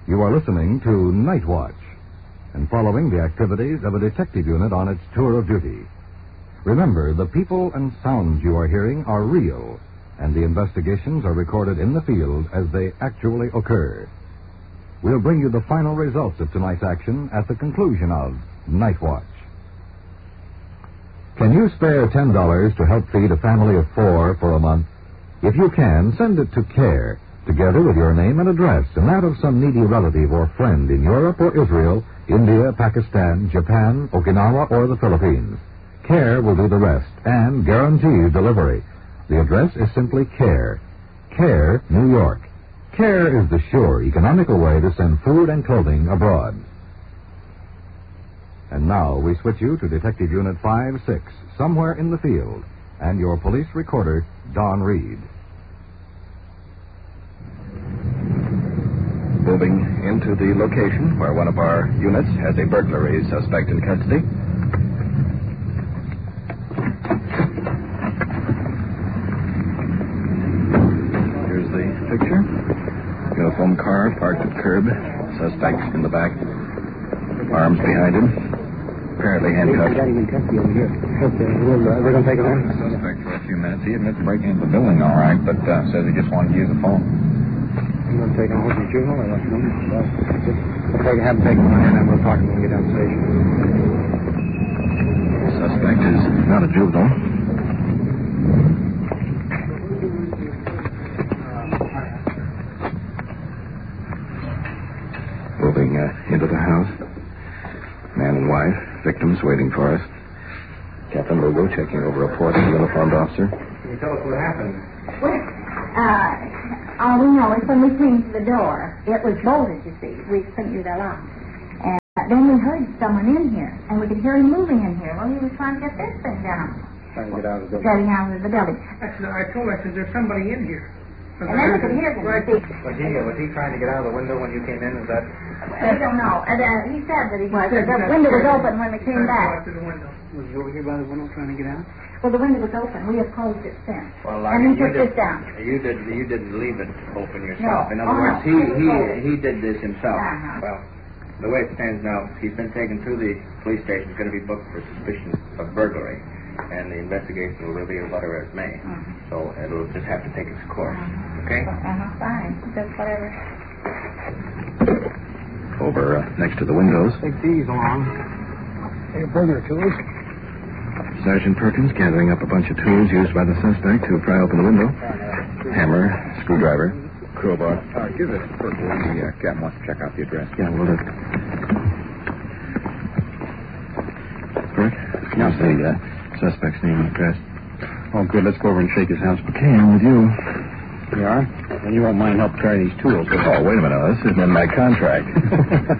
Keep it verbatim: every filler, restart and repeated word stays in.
You are listening to Night Watch and following the activities of a detective unit on its tour of duty. Remember, the people and sounds you are hearing are real, and the investigations are recorded in the field as they actually occur. We'll bring you the final results of tonight's action at the conclusion of Night Watch. Can you spare ten dollars to help feed a family of four for a month? If you can, send it to CARE, together with your name and address, and that of some needy relative or friend in Europe or Israel, India, Pakistan, Japan, Okinawa, or the Philippines. CARE will do the rest and guarantees delivery. The address is simply CARE. CARE, New York. CARE is the sure, economical way to send food and clothing abroad. And now we switch you to Detective Unit five six, somewhere in the field, and your police recorder, Don Reed. Moving into the location where one of our units has a burglary suspect in custody. Here's the picture. Uniform car parked at curb. Suspect in the back. Arms behind him. Apparently handcuffed. We got him in custody over here. Okay, we'll, uh, we're going to take him in. Suspect for a few minutes. He admits breaking into the building all right, but uh, says he just wanted to use the phone. You want to take him home to juvenile or what? No, well, just, we'll take, have him take him on, and then we'll talk to him when we get down the station. Suspect is not a juvenile. Moving uh, into the house. Man and wife, victims waiting for us. Captain Lugo checking over a report of the uniformed officer. Can you tell us what happened? Well, uh, all we know is when we came to the door, it was bolted, you see. We couldn't use our lock. And uh, then we heard someone in here, and we could hear him moving in here. Well, he was trying to get this thing down. Trying to get out of the building. Getting out of the building. I, said, I told her, I said, there's somebody in here. And then we could hear him. Right. Was he, was he trying to get out of the window when you came in? Is that... We don't know. And, uh, he said that he was. The window was open when we came back. To the window. Was he over here by the window trying to get out? Well, the window was open. We have closed it since. Well, like and he you took did, this down. You did. You didn't leave it open yourself. No. In other Oh, words, no. he he Oh. he did this himself. Uh-huh. Well, the way it stands now, he's been taken to the police station. He's going to be booked for suspicion of burglary, and the investigation will reveal whatever it may. Uh-huh. So it'll just have to take its course. Uh-huh. Okay. Uh-huh. Fine. Just whatever. Over uh, next to the windows. Take these along. Hey, burger tools. Sergeant Perkins gathering up a bunch of tools used by the suspect to pry open the window. Hammer, screwdriver, crowbar. Uh, give this to Perkins. The uh, captain wants to check out the address. Yeah, will do. Perk, here's the uh, suspect's name and address. Oh, good. Let's go over and shake his house. Okay, I'm with you. You are? And you won't mind help carry these tools. Oh, wait a minute. This isn't in my contract.